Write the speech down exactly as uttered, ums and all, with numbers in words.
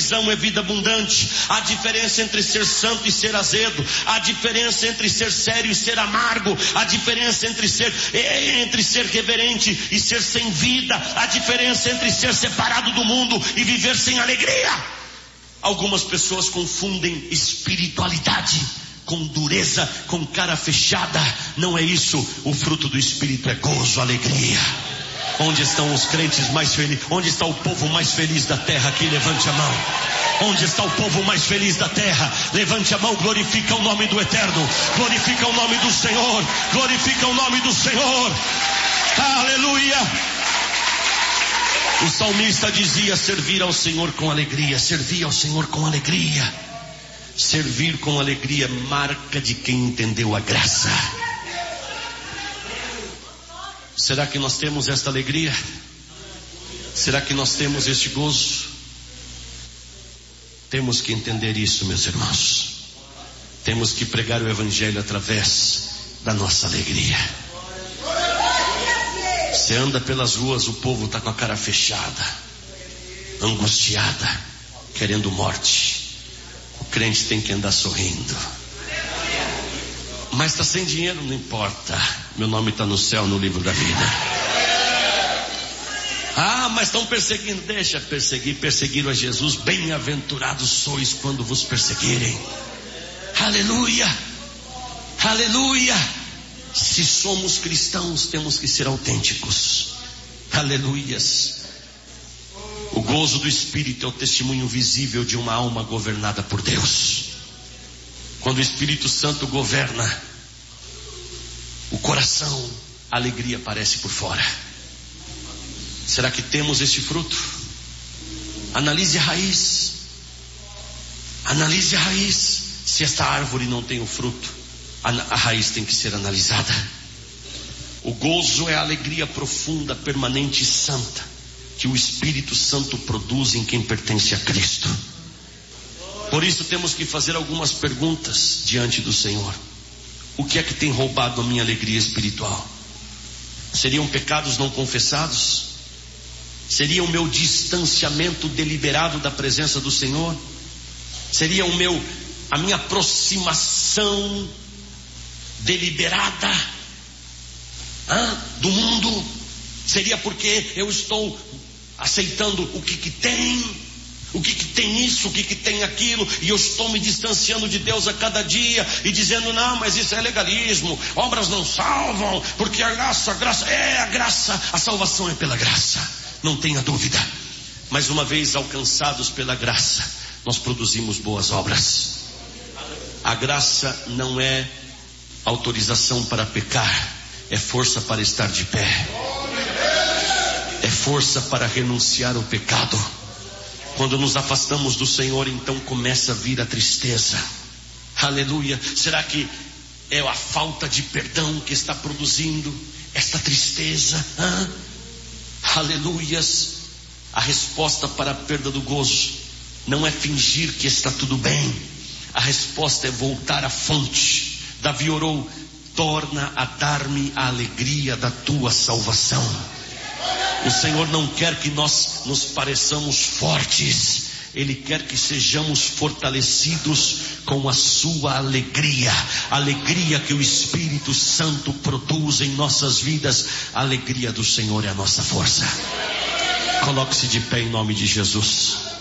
prisão é vida abundante. A diferença entre ser santo e ser azedo. A diferença entre ser sério e ser amargo. A diferença entre ser, entre ser reverente e ser sem vida. A diferença entre ser separado do mundo e viver sem alegria. Algumas pessoas confundem espiritualidade com dureza, com cara fechada. Não é isso. O fruto do Espírito é gozo, alegria. Onde estão os crentes mais felizes? Onde está o povo mais feliz da terra? Aqui, levante a mão. Onde está o povo mais feliz da terra? Levante a mão, glorifica o nome do Eterno, glorifica o nome do Senhor, glorifica o nome do Senhor. Aleluia. O salmista dizia: servir ao Senhor com alegria, servir ao Senhor com alegria. Servir com alegria, marca de quem entendeu a graça. Será que nós temos esta alegria? Será que nós temos este gozo? Temos que entender isso, meus irmãos. Temos que pregar o Evangelho através da nossa alegria. Você anda pelas ruas, o povo está com a cara fechada, angustiada, querendo morte. O crente tem que andar sorrindo. Mas está sem dinheiro, não importa. Meu nome está no céu, no livro da vida. Ah, mas estão perseguindo. Deixa perseguir, perseguiram a Jesus. Bem-aventurados sois quando vos perseguirem. Aleluia, aleluia. Se somos cristãos, temos que ser autênticos. Aleluias. O gozo do Espírito é o testemunho visível de uma alma governada por Deus. Quando o Espírito Santo governa o coração, a alegria aparece por fora. Será que temos este fruto? Analise a raiz. Analise a raiz. Se esta árvore não tem o fruto, a, a raiz tem que ser analisada. O gozo é a alegria profunda, permanente e santa que o Espírito Santo produz em quem pertence a Cristo. Por isso temos que fazer algumas perguntas diante do Senhor. O que é que tem roubado a minha alegria espiritual? Seriam pecados não confessados? Seria o meu distanciamento deliberado da presença do Senhor? Seria o meu, a minha aproximação deliberada ah, do mundo? Seria porque eu estou aceitando o que que tem? O que que tem isso, o que que tem aquilo, e eu estou me distanciando de Deus a cada dia, e dizendo: não, mas isso é legalismo, obras não salvam, porque a graça, a graça, é a graça, a salvação é pela graça, não tenha dúvida. Mas uma vez alcançados pela graça, nós produzimos boas obras. A graça não é autorização para pecar, é força para estar de pé, é força para renunciar ao pecado. Quando nos afastamos do Senhor, então começa a vir a tristeza. Aleluia. Será que é a falta de perdão que está produzindo esta tristeza? Ah? Aleluias. A resposta para a perda do gozo não é fingir que está tudo bem. A resposta é voltar à fonte. Davi orou: torna a dar-me a alegria da tua salvação. O Senhor não quer que nós nos pareçamos fortes. Ele quer que sejamos fortalecidos com a sua alegria. A alegria que o Espírito Santo produz em nossas vidas. A alegria do Senhor é a nossa força. Coloque-se de pé em nome de Jesus.